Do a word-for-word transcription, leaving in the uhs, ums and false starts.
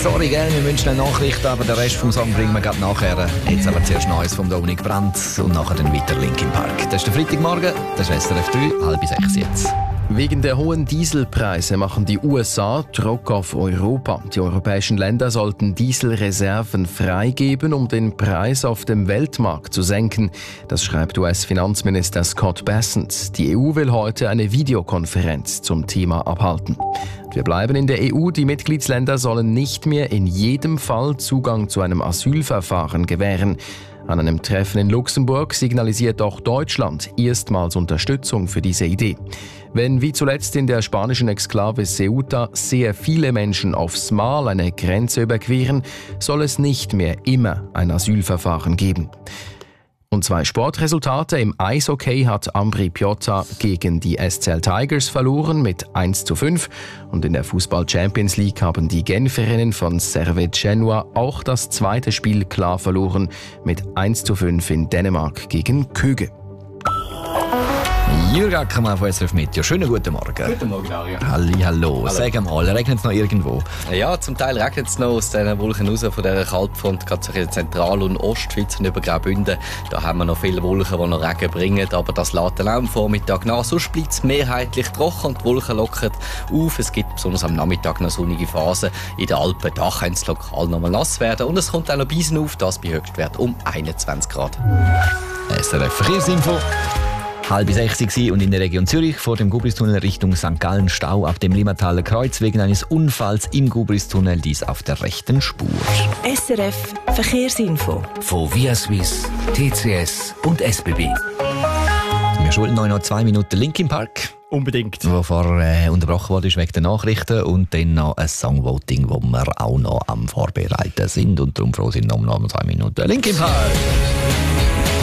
Sorry, gell? Wir wünschen eine Nachricht, aber den Rest vom Song bringen wir gerade nachher. Jetzt aber zuerst Neues vom Dominik Brandt und nachher dann weiter Linkin Park. Das ist der Freitagmorgen, das ist S R F drei, halb sechs jetzt. Wegen der hohen Dieselpreise machen die U S A Druck auf Europa. Die europäischen Länder sollten Dieselreserven freigeben, um den Preis auf dem Weltmarkt zu senken. Das schreibt U S-Finanzminister Scott Bessent. Die E U will heute eine Videokonferenz zum Thema abhalten. Wir bleiben in der E U. Die Mitgliedsländer sollen nicht mehr in jedem Fall Zugang zu einem Asylverfahren gewähren. An einem Treffen in Luxemburg signalisiert auch Deutschland erstmals Unterstützung für diese Idee. Wenn wie zuletzt in der spanischen Exklave Ceuta sehr viele Menschen aufs Mal eine Grenze überqueren, soll es nicht mehr immer ein Asylverfahren geben. Und zwei Sportresultate. Im Eishockey hat Ambri Piotta gegen die S C L Tigers verloren mit eins zu fünf. Und in der Fußball-Champions League haben die Genferinnen von Servette Genua auch das zweite Spiel klar verloren mit eins zu fünf in Dänemark gegen Köge. Jürgen Ackermann von S R F Meteo. Schönen guten Morgen. Guten Morgen, Dario. Halli, hallo. hallo. Sag mal, regnet es noch irgendwo? Ja, zum Teil regnet es noch aus diesen Wolken raus, von dieser Kaltfront, gerade in der Zentral- und Ostschweiz und über Graubünden. Da haben wir noch viele Wolken, die noch Regen bringen, aber das lässt dann auch am Vormittag nach. Sonst bleibt es mehrheitlich trocken und die Wolken lockern auf. Es gibt besonders am Nachmittag noch sonnige Phasen. In den Alpen, da kann es lokal noch mal nass werden. Und es kommt auch noch Beisen auf, das bei Höchstwert um einundzwanzig Grad. S R F Verkehrsinfo. Halb sechs und in der Region Zürich vor dem Gubristunnel Richtung Sankt Gallen Stau ab dem Limmertaler Kreuz wegen eines Unfalls im Gubristunnel, dies auf der rechten Spur. S R F Verkehrsinfo. Von Viaswiss, T C S und S B B. Wir schulden euch noch zwei Minuten Linkin Park. Unbedingt. Wo vorher äh, unterbrochen wurde wegen der Nachrichten und dann noch ein Songvoting, wo wir auch noch am Vorbereiten sind und darum froh sind, noch zwei Minuten Linkin Park.